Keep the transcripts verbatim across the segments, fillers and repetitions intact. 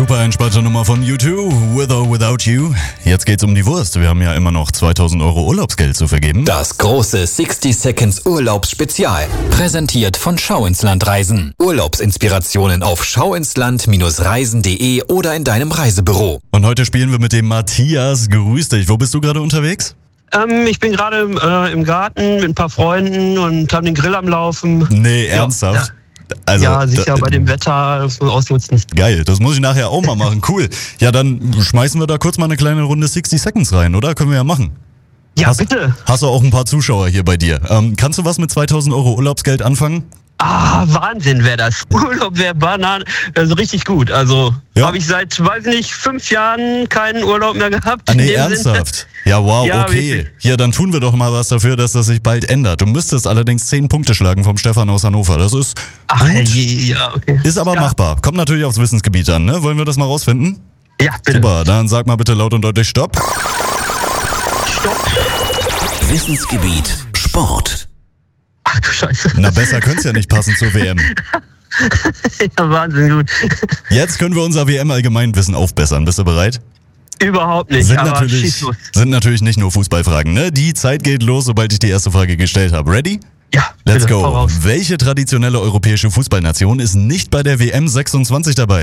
super entspannte Nummer von U zwei, With or Without You. Jetzt geht's um die Wurst. Wir haben ja immer noch zweitausend Euro Urlaubsgeld zu vergeben. Das große sixty Seconds Urlaubsspezial. Präsentiert von Schau ins Land Reisen. Urlaubsinspirationen auf schauinsland Reisen punkt de oder in deinem Reisebüro. Und heute spielen wir mit dem Matthias. Grüß dich. Wo bist du gerade unterwegs? Ähm, ich bin gerade äh, im Garten mit ein paar Freunden und haben den Grill am Laufen. Nee, ernsthaft? Ja. Also, ja, sicher, da, bei dem Wetter, das muss man ausnutzen. Geil, das muss ich nachher auch mal machen. Cool. Ja, dann schmeißen wir da kurz mal eine kleine Runde sixty Seconds rein, oder? Können wir ja machen. Ja, hast, bitte. Hast du auch ein paar Zuschauer hier bei dir. Ähm, kannst du was mit zweitausend Euro Urlaubsgeld anfangen? Ah, Wahnsinn wäre das. Urlaub wäre Bananen, also richtig gut. Also Ja. habe ich seit, weiß nicht, fünf Jahren keinen Urlaub mehr gehabt. Ah, in nee, dem ernsthaft? Sinne. Ja, wow, Ja, okay. wirklich. Hier, dann tun wir doch mal was dafür, dass das sich bald ändert. Du müsstest allerdings zehn Punkte schlagen vom Stefan aus Hannover. Das ist Ach, gut, je, ja, okay. ist aber ja. machbar. Kommt natürlich aufs Wissensgebiet an, ne? Wollen wir das mal rausfinden? Ja, bitte. Super, dann sag mal bitte laut und deutlich Stopp. Stopp. Wissensgebiet Sport. Ach du Scheiße. Na, besser könnte es ja nicht passen zur W M. Ja, Wahnsinn gut. Jetzt können wir unser W M-Allgemeinwissen aufbessern. Bist du bereit? Überhaupt nicht, Sind aber natürlich, schieß los. sind natürlich nicht nur Fußballfragen, ne? Die Zeit geht los, sobald ich die erste Frage gestellt habe. Ready? Ja, Let's bitte, hau go. raus. Welche traditionelle europäische Fußballnation ist nicht bei der W M sechsundzwanzig dabei?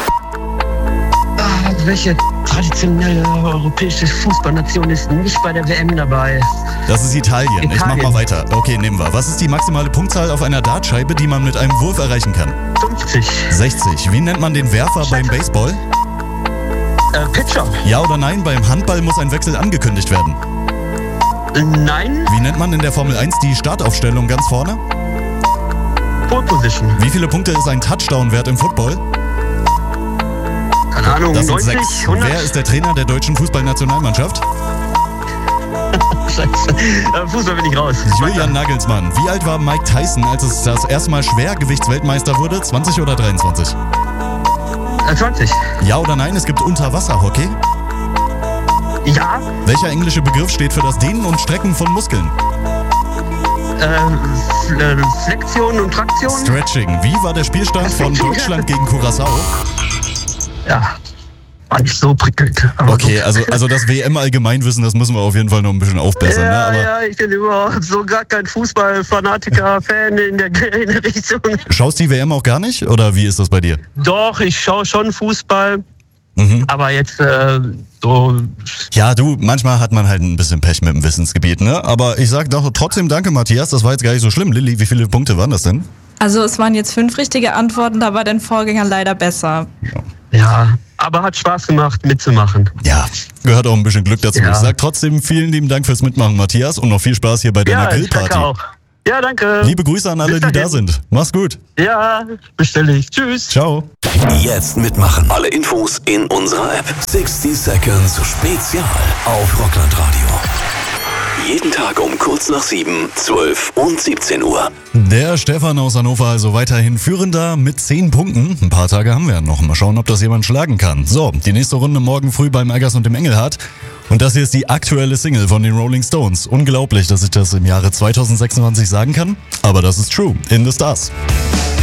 Ah, welche traditionelle europäische Fußballnation ist nicht bei der W M dabei? Das ist Italien. Ich mach Italien. mal weiter. Okay, nehmen wir. Was ist die maximale Punktzahl auf einer Dartscheibe, die man mit einem Wurf erreichen kann? fünfzig. sechzig. Wie nennt man den Werfer beim Baseball? Äh, Pitcher. Ja oder nein? Beim Handball muss ein Wechsel angekündigt werden. Äh, Nein. Wie nennt man in der Formel eins die Startaufstellung ganz vorne? Pole Position. Wie viele Punkte ist ein Touchdown wert im Football? Keine Ahnung, Das sind neunzig, sechs. hundert? Wer ist der Trainer der deutschen Fußballnationalmannschaft? Scheiße. Äh, Fußball bin ich raus. Julian Nagelsmann. Wie alt war Mike Tyson, als es das erste Mal Schwergewichtsweltmeister wurde? zwanzig oder dreiundzwanzig? Äh, zwanzig. Ja oder nein? Es gibt Unterwasserhockey. Ja. Welcher englische Begriff steht für das Dehnen und Strecken von Muskeln? Äh, F- äh, Flexion und Traktion. Stretching. Wie war der Spielstand von Deutschland gegen Curaçao? Ja. War nicht so prickelnd. Aber Okay, also, also das W M-Allgemeinwissen, das müssen wir auf jeden Fall noch ein bisschen aufbessern. Ja, Ne? Aber ja, ich bin überhaupt so gar kein Fußballfanatiker-Fan in der, in der Richtung. schaust die W M auch gar nicht? Oder wie ist das bei dir? Doch, ich schaue schon Fußball, Mhm. aber jetzt äh, so. Ja, du, manchmal hat man halt ein bisschen Pech mit dem Wissensgebiet, ne? Aber ich sag doch trotzdem danke, Matthias. Das war jetzt gar nicht so schlimm. Lilly, wie viele Punkte waren das denn? Also es waren jetzt fünf richtige Antworten, da war dein Vorgänger leider besser. Ja, aber hat Spaß gemacht, mitzumachen. Ja, gehört auch ein bisschen Glück dazu. Ja. Ich sag trotzdem vielen lieben Dank fürs Mitmachen, Matthias. Und noch viel Spaß hier bei deiner Ja, ich danke Grillparty. auch. Ja, danke. Liebe Grüße an alle, Bis die da dahin. sind. Mach's gut. Ja, bestelle ich. Tschüss. Ciao. Jetzt mitmachen. Alle Infos in unserer App. sixty Seconds Spezial auf Rockland Radio. Jeden Tag um kurz nach sieben, zwölf und siebzehn Uhr. Der Stefan aus Hannover also weiterhin führender mit zehn Punkten. Ein paar Tage haben wir ja noch. Mal schauen, ob das jemand schlagen kann. So, die nächste Runde morgen früh beim Eggers und dem Engelhardt. Und das hier ist die aktuelle Single von den Rolling Stones. Unglaublich, dass ich das im Jahre zweitausendsechsundzwanzig sagen kann. Aber das ist true. In the Stars.